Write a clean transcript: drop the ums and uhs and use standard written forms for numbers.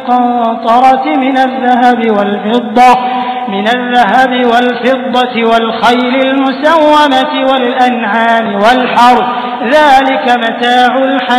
القنطرة من الذهب والفضة والخيل المسومة والأنعام والحرث ذلك متاع الحياة